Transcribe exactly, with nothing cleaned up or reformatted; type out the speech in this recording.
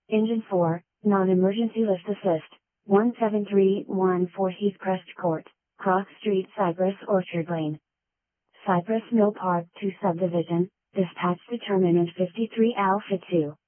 Engine four, Non-Emergency Lift Assist, one seven three one four Heathcrest Court, Cross Street, Cypress Orchard Lane. Cypress Mill Park two Subdivision, Dispatch Determinant fifty-three Alpha two.